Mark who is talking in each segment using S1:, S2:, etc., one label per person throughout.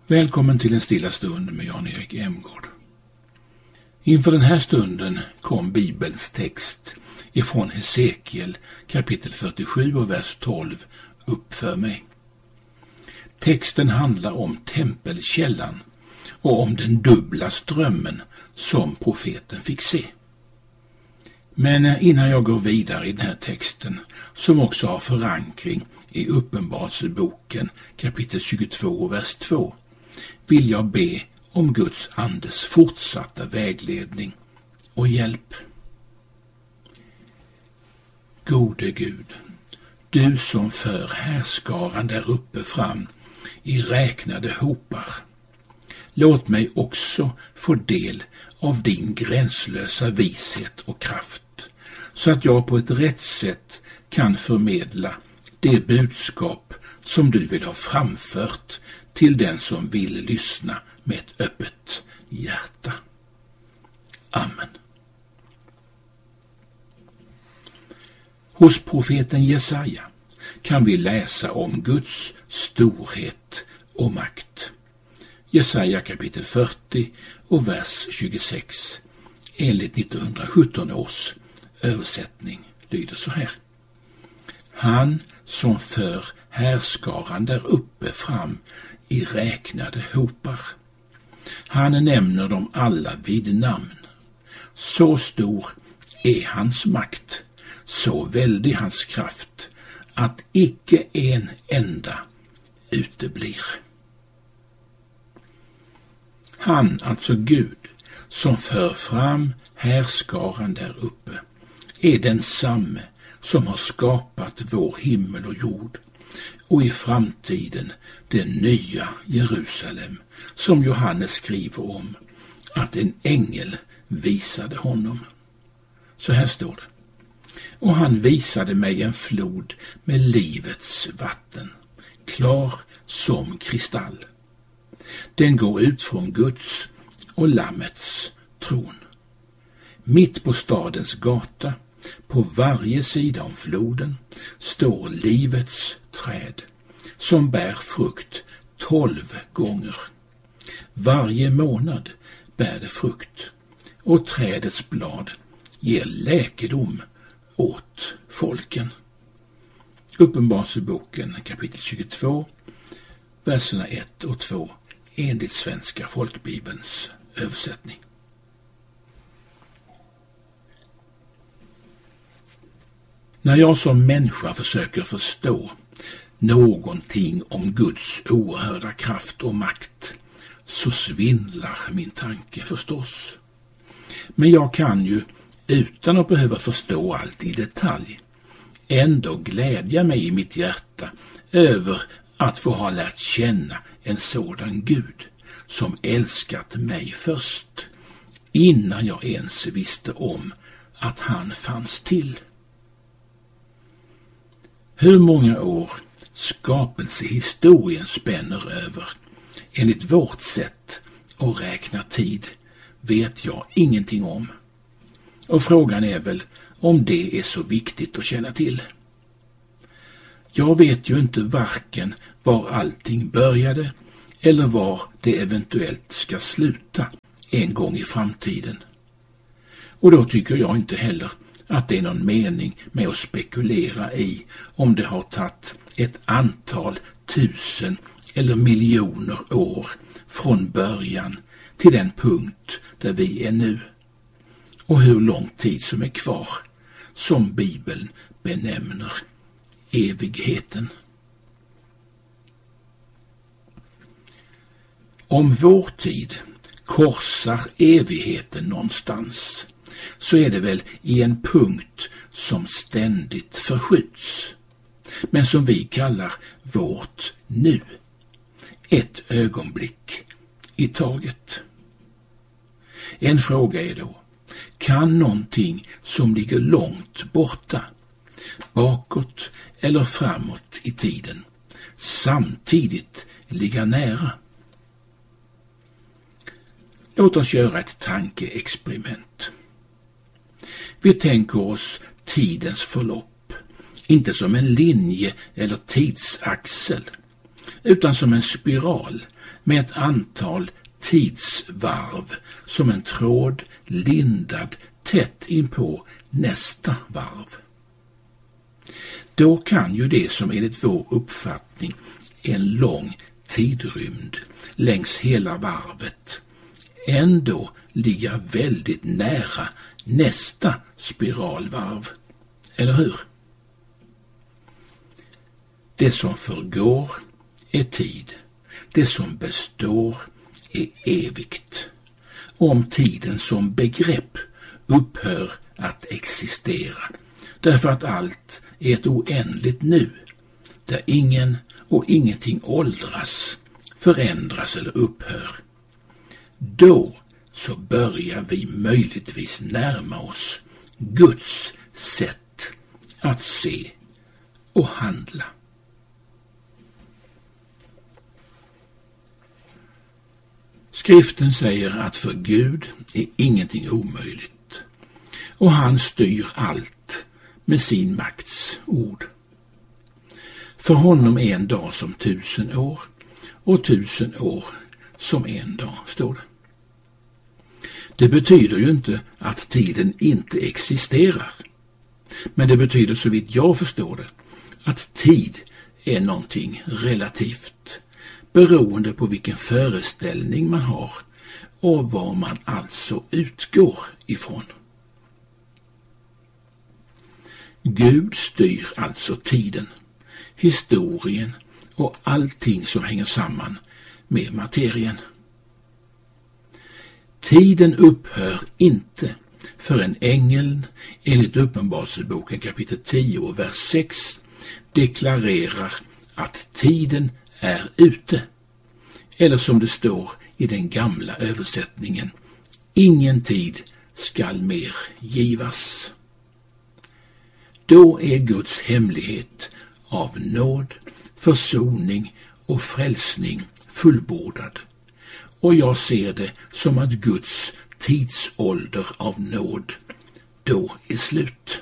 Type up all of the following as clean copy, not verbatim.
S1: Välkommen till en stilla stund med Jan-Erik Emgård. Inför den här stunden kom Bibelns text ifrån Hesekiel kapitel 47 och vers 12 upp för mig. Texten handlar om tempelkällan och om den dubbla strömmen som profeten fick se. Men innan jag går vidare i den här texten, som också har förankring i Uppenbarelseboken kapitel 22 vers 2, vill jag be om Guds andes fortsatta vägledning och hjälp. Gode Gud, du som för härskaran där uppe fram i räknade hopar, låt mig också få del av din gränslösa vishet och kraft, så att jag på ett rätt sätt kan förmedla det budskap som du vill ha framfört till den som vill lyssna med ett öppet hjärta. Amen. Hos profeten Jesaja kan vi läsa om Guds storhet och makt. Jesaja kapitel 40 och vers 26 enligt 1917 års översättning lyder så här. Han som för härskaran där uppe fram i räknade hopar. Han nämner dem alla vid namn. Så stor är hans makt, så väldig hans kraft, att icke en enda uteblir. Han, alltså Gud, som för fram härskaran där uppe, är densamme som har skapat vår himmel och jord, och i framtiden det nya Jerusalem som Johannes skriver om att en ängel visade honom. Så här står det. Och han visade mig en flod med livets vatten, klar som kristall. Den går ut från Guds och Lammets tron. Mitt på stadens gata, på varje sida om floden, står livets träd som bär frukt 12 gånger. Varje månad bär det frukt, och trädets blad ger läkedom åt folken. Uppenbarelseboken kapitel 22, verserna 1 och 2 enligt Svenska folkbibelns översättning. När jag som människa försöker förstå någonting om Guds oerhörda kraft och makt, så svindlar min tanke förstås. Men jag kan ju, utan att behöva förstå allt i detalj, ändå glädja mig i mitt hjärta över att få ha lärt känna en sådan Gud som älskat mig först, innan jag ens visste om att han fanns till. Hur många år skapelsehistorien spänner över, enligt vårt sätt att räkna tid, vet jag ingenting om. Och frågan är väl om det är så viktigt att känna till. Jag vet ju inte varken var allting började eller var det eventuellt ska sluta en gång i framtiden. Och då tycker jag inte heller att det är någon mening med att spekulera i om det har tagit ett antal 1000 eller miljoner år från början till den punkt där vi är nu, och hur lång tid som är kvar, som Bibeln benämner evigheten. Om vår tid korsar evigheten någonstans, så är det väl i en punkt som ständigt förskjuts, men som vi kallar vårt nu. Ett ögonblick i taget. En fråga är då, kan någonting som ligger långt borta, bakåt eller framåt i tiden, samtidigt ligga nära? Låt oss göra ett tankeexperiment. Vi tänker oss tidens förlopp, inte som en linje eller tidsaxel, utan som en spiral med ett antal tidsvarv som en tråd lindad tätt inpå nästa varv. Då kan ju det som enligt vår uppfattning är en lång tidrymd längs hela varvet ändå ligga väldigt nära nästa spiralvarv. Eller hur? Det som förgår är tid. Det som består är evigt. Om tiden som begrepp upphör att existera, därför att allt är ett oändligt nu, där ingen och ingenting åldras, förändras eller upphör, då så börjar vi möjligtvis närma oss Guds sätt att se och handla. Skriften säger att för Gud är ingenting omöjligt, och han styr allt med sin makts ord. För honom är en dag som 1000 år, och 1000 år som en dag, står det. Det betyder ju inte att tiden inte existerar, men det betyder, så vitt jag förstår det, att tid är någonting relativt, beroende på vilken föreställning man har och vad man alltså utgår ifrån. Gud styr alltså tiden, historien och allting som hänger samman med materien. Tiden upphör inte förrän ängeln enligt Uppenbarelseboken kapitel 10 och vers 6 deklarerar att tiden är ute. Eller som det står i den gamla översättningen: ingen tid skall mer givas. Då är Guds hemlighet av nåd, försoning och frälsning fullbordad. Och jag ser det som att Guds tidsålder av nåd då är slut.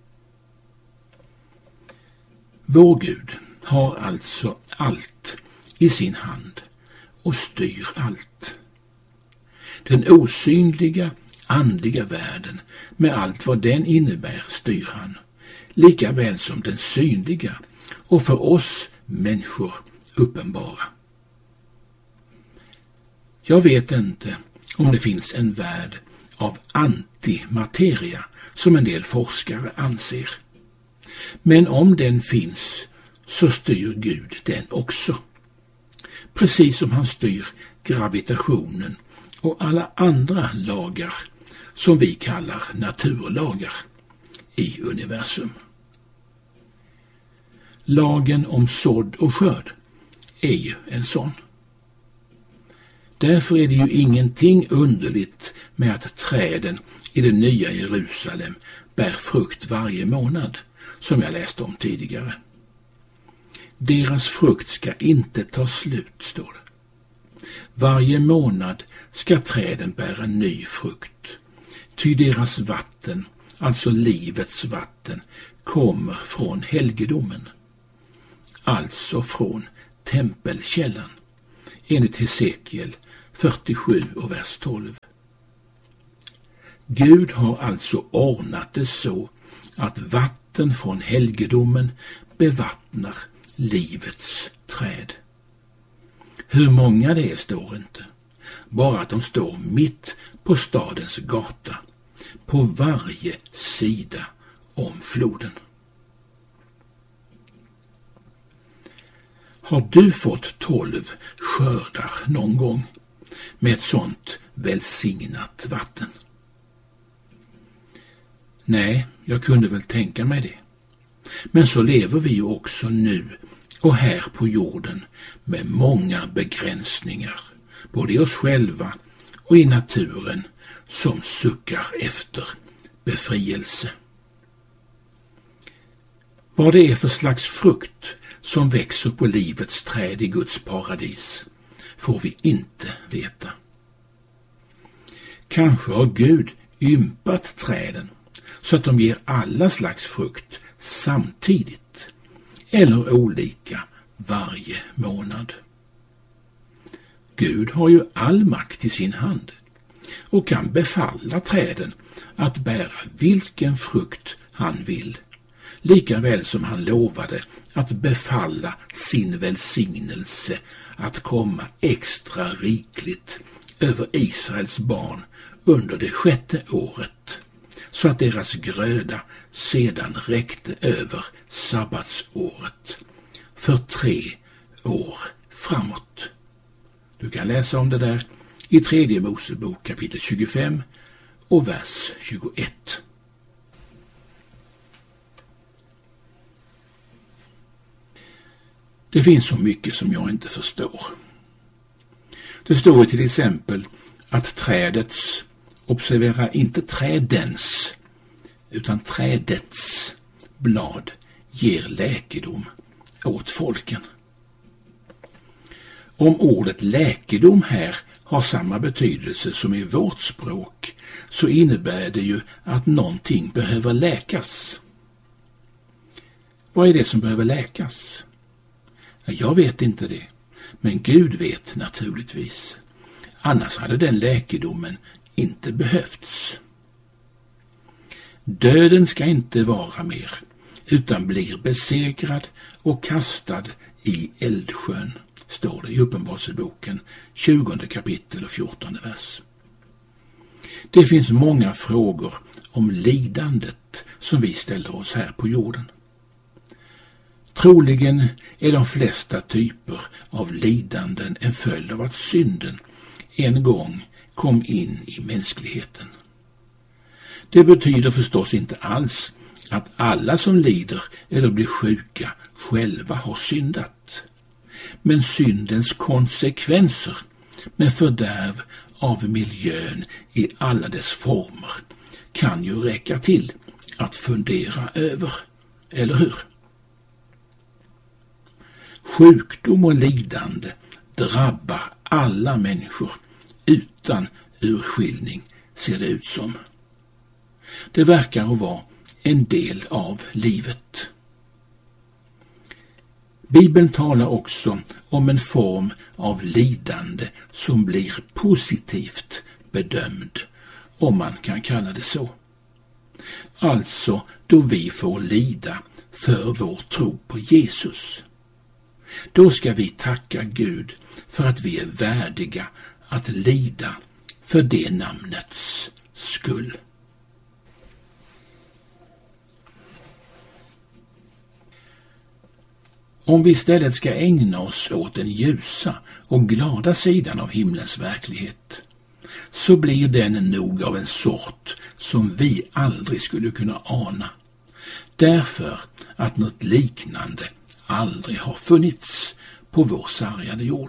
S1: Vår Gud har alltså allt i sin hand och styr allt. Den osynliga, andliga världen med allt vad den innebär styr han, lika väl som den synliga och för oss människor uppenbara. Jag vet inte om det finns en värld av antimateria som en del forskare anser. Men om den finns så styr Gud den också. Precis som han styr gravitationen och alla andra lagar som vi kallar naturlagar i universum. Lagen om sådd och skörd är ju en sån. Därför är det ju ingenting underligt med att träden i det nya Jerusalem bär frukt varje månad, som jag läste om tidigare. Deras frukt ska inte ta slut, står det. Varje månad ska träden bära ny frukt, ty deras vatten, alltså livets vatten, kommer från helgedomen, alltså från tempelkällan, enligt Hesekiel 47 och vers 12. Gud har alltså ordnat det så att vatten från helgedomen bevattnar livets träd. Hur många det är står inte, bara att de står mitt på stadens gata, på varje sida om floden. Har du fått 12 skördar någon gång med ett sånt välsignat vatten? Nej, jag kunde väl tänka mig det. Men så lever vi ju också nu och här på jorden med många begränsningar, både i oss själva och i naturen, som suckar efter befrielse. Vad det är för slags frukt som växer på livets träd i Guds paradis får vi inte veta. Kanske har Gud ympat träden så att de ger alla slags frukt samtidigt eller olika varje månad. Gud har ju all makt i sin hand och kan befalla träden att bära vilken frukt han vill, lika väl som han lovade att befalla sin välsignelse att komma extra rikligt över Israels barn under det 6:e året, så att deras gröda sedan räckte över sabbatsåret för 3 år framåt. Du kan läsa om det där i 3 Mosebok kapitel 25 och vers 21. Det finns så mycket som jag inte förstår. Det står till exempel att trädets, observera inte trädens, utan trädets blad ger läkedom åt folken. Om ordet läkedom här har samma betydelse som i vårt språk, så innebär det ju att någonting behöver läkas. Vad är det som behöver läkas? Jag vet inte det, men Gud vet naturligtvis. Annars hade den läkedomen inte behövts. Döden ska inte vara mer, utan blir besegrad och kastad i eldsjön, står det i Uppenbarelseboken 20 kapitel och 14 vers. Det finns många frågor om lidandet som vi ställer oss här på jorden. Troligen är de flesta typer av lidanden en följd av att synden en gång kom in i mänskligheten. Det betyder förstås inte alls att alla som lider eller blir sjuka själva har syndat. Men syndens konsekvenser med fördärv av miljön i alla dess former kan ju räcka till att fundera över, eller hur? Sjukdom och lidande drabbar alla människor utan urskiljning, ser det ut som. Det verkar att vara en del av livet. Bibeln talar också om en form av lidande som blir positivt bedömd, om man kan kalla det så. Alltså då vi får lida för vår tro på Jesus. Då ska vi tacka Gud för att vi är värdiga att lida för det namnets skull. Om vi istället ska ägna oss åt den ljusa och glada sidan av himlens verklighet, så blir den nog av en sort som vi aldrig skulle kunna ana, därför att något liknande aldrig har funnits på vår sargade jord.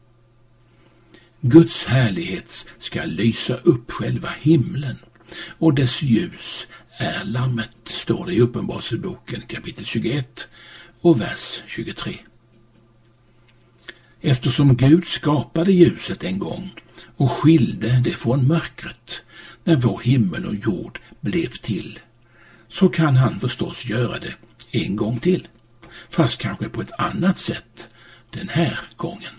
S1: Guds härlighet ska lysa upp själva himlen, och dess ljus är lammet, står det i Uppenbarelseboken kapitel 21 och vers 23. Eftersom Gud skapade ljuset en gång och skilde det från mörkret när vår himmel och jord blev till, så kan han förstås göra det en gång till, fast kanske på ett annat sätt den här gången.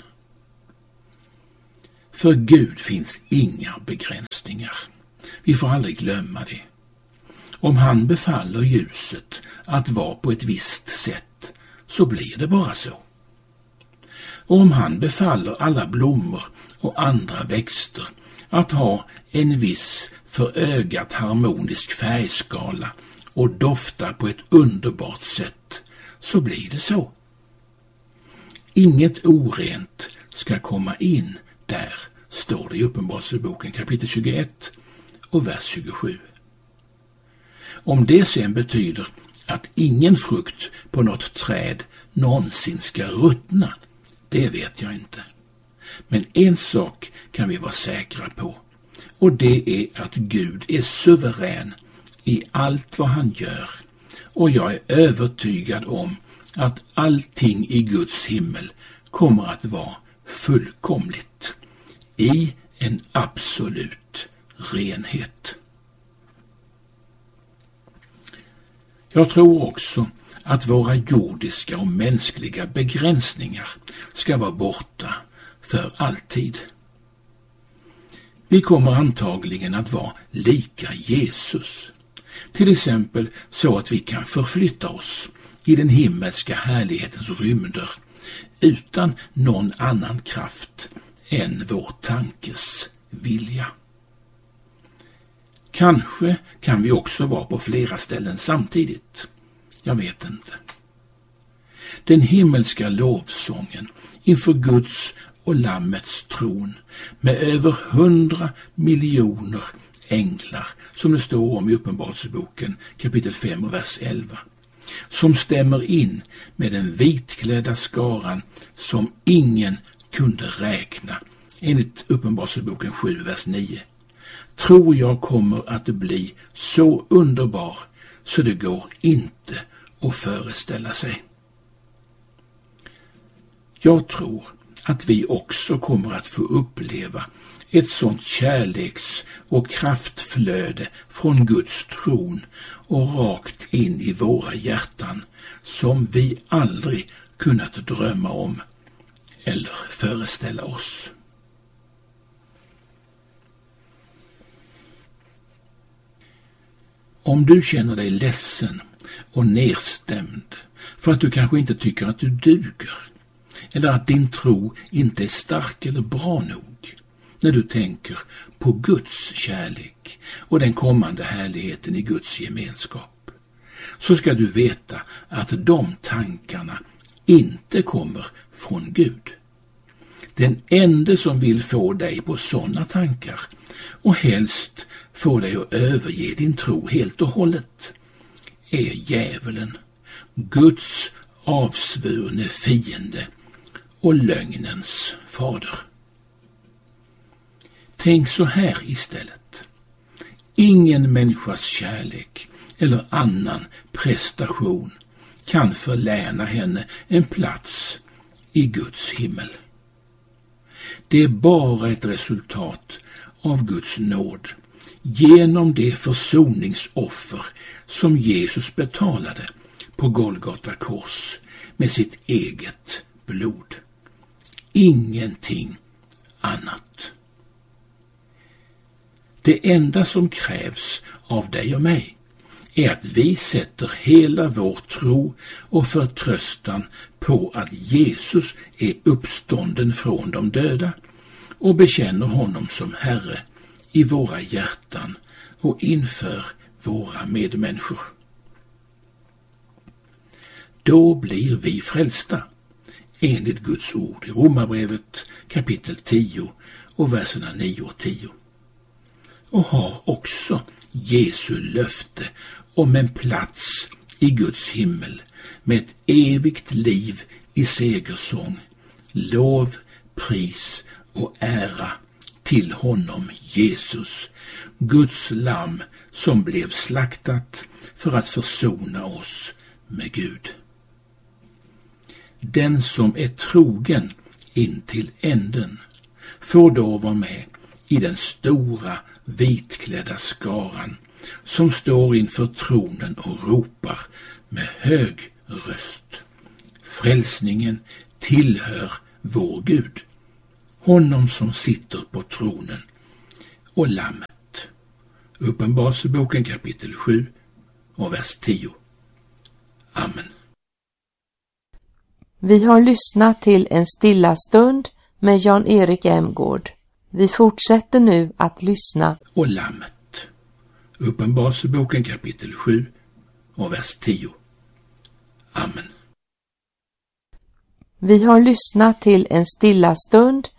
S1: För Gud finns inga begränsningar. Vi får aldrig glömma det. Om han befaller ljuset att vara på ett visst sätt, så blir det bara så. Och om han befaller alla blommor och andra växter att ha en viss för ögat harmonisk färgskala och dofta på ett underbart sätt, så blir det så. Inget orent ska komma in där, står det i Uppenbarelseboken kapitel 21 och vers 27. Om det sen betyder att ingen frukt på något träd någonsin ska ruttna, det vet jag inte. Men en sak kan vi vara säkra på, och det är att Gud är suverän i allt vad han gör, och jag är övertygad om att allting i Guds himmel kommer att vara fullkomligt, i en absolut renhet. Jag tror också att våra jordiska och mänskliga begränsningar ska vara borta för alltid. Vi kommer antagligen att vara lika Jesus. Till exempel så att vi kan förflytta oss i den himmelska härlighetens rymder utan någon annan kraft än vår tankes vilja. Kanske kan vi också vara på flera ställen samtidigt. Jag vet inte. Den himmelska lovsången inför Guds och Lammets tron med över 100 miljoner änglar, som det står om i Uppenbarelseboken kapitel 5 och vers 11, som stämmer in med den vitklädda skaran som ingen kunde räkna, enligt Uppenbarelseboken 7 vers 9, tror jag kommer att bli så underbar så det går inte att föreställa sig. Jag tror att vi också kommer att få uppleva ett sånt kärleks- och kraftflöde från Guds tron och rakt in i våra hjärtan som vi aldrig kunnat drömma om eller föreställa oss. Om du känner dig ledsen och nedstämd för att du kanske inte tycker att du duger, eller att din tro inte är stark eller bra nog, när du tänker på Guds kärlek och den kommande härligheten i Guds gemenskap, så ska du veta att de tankarna inte kommer från Gud. Den ende som vill få dig på sådana tankar och helst få dig att överge din tro helt och hållet är djävulen, Guds avsvurne fiende och lögnens fader. Tänk så här istället. Ingen människas kärlek eller annan prestation kan förläna henne en plats i Guds himmel. Det är bara ett resultat av Guds nåd genom det försoningsoffer som Jesus betalade på Golgata kors med sitt eget blod. Ingenting annat. Det enda som krävs av dig och mig är att vi sätter hela vår tro och förtröstan på att Jesus är uppstånden från de döda och bekänner honom som Herre i våra hjärtan och inför våra medmänniskor. Då blir vi frälsta enligt Guds ord i Romarbrevet kapitel 10 och verserna 9 och 10. Och har också Jesu löfte om en plats i Guds himmel med ett evigt liv i segersång, lov, pris och ära till honom Jesus, Guds lamm som blev slaktat för att försona oss med Gud. Den som är trogen in till änden får då vara med i den stora vitklädda skaran som står inför tronen och ropar med hög röst: frälsningen tillhör vår Gud, honom som sitter på tronen och lammet. Uppenbarelseboken kapitel 7 och vers 10. Amen.
S2: Vi har lyssnat till En stilla stund med Jan-Erik Emgård. Vi fortsätter nu att lyssna.
S1: Och lammet. Uppenbarelseboken kapitel 7 och vers 10. Amen.
S2: Vi har lyssnat till En stilla stund